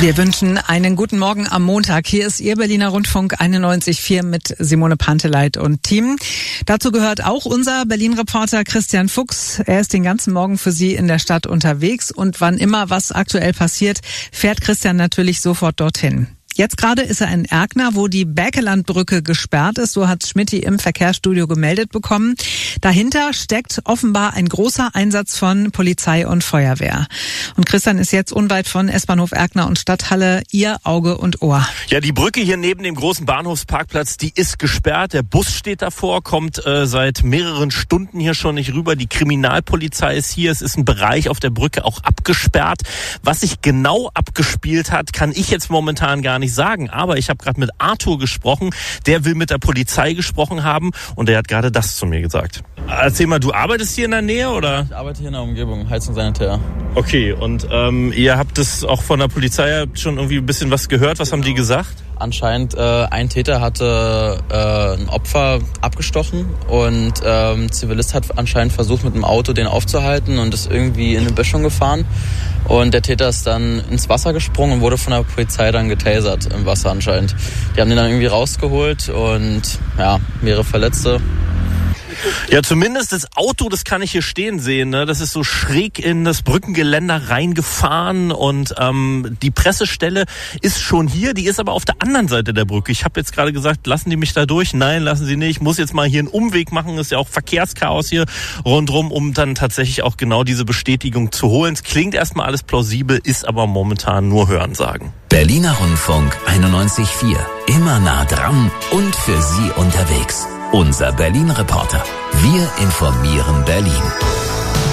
Wir wünschen einen guten Morgen am Montag. Hier ist Ihr Berliner Rundfunk 91.4 mit Simone Panteleit und Team. Dazu gehört auch unser Berlin-Reporter Christian Fuchs. Er ist den ganzen Morgen für Sie in der Stadt unterwegs und wann immer was aktuell passiert, fährt Christian natürlich sofort dorthin. Jetzt gerade ist er in Erkner, wo die Berkelandbrücke gesperrt ist. So hat Schmitti im Verkehrsstudio gemeldet bekommen. Dahinter steckt offenbar ein großer Einsatz von Polizei und Feuerwehr. Und Christian ist jetzt unweit von S-Bahnhof Erkner und Stadthalle. Ihr Auge und Ohr. Ja, die Brücke hier neben dem großen Bahnhofsparkplatz, die ist gesperrt. Der Bus steht davor, kommt seit mehreren Stunden hier schon nicht rüber. Die Kriminalpolizei ist hier. Es ist ein Bereich auf der Brücke auch abgesperrt. Was sich genau abgespielt hat, kann ich jetzt momentan gar nicht sagen, aber ich habe gerade mit Arthur gesprochen, der will mit der Polizei gesprochen haben und der hat gerade das zu mir gesagt. Erzähl mal, du arbeitest hier in der Nähe, oder? Ich arbeite hier in der Umgebung, Heizung, Sanitär. Okay, und ihr habt das auch von der Polizei schon irgendwie ein bisschen was gehört, was haben die gesagt? Anscheinend ein Täter hatte ein Opfer abgestochen und ein Zivilist hat anscheinend versucht, mit dem Auto den aufzuhalten und ist irgendwie in eine Böschung gefahren. Und der Täter ist dann ins Wasser gesprungen und wurde von der Polizei dann getasert im Wasser anscheinend. Die haben den dann irgendwie rausgeholt und ja, mehrere Verletzte. Ja, zumindest das Auto, das kann ich hier stehen sehen, ne? Das ist so schräg in das Brückengeländer reingefahren und die Pressestelle ist schon hier, die ist aber auf der anderen Seite der Brücke. Ich habe jetzt gerade gesagt, lassen die mich da durch? Nein, lassen sie nicht. Ich muss jetzt mal hier einen Umweg machen, ist ja auch Verkehrschaos hier rundrum, um dann tatsächlich auch genau diese Bestätigung zu holen. Es klingt erstmal alles plausibel, ist aber momentan nur Hörensagen. Berliner Rundfunk 91.4, immer nah dran und für Sie unterwegs. Unser Berlin-Reporter. Wir informieren Berlin.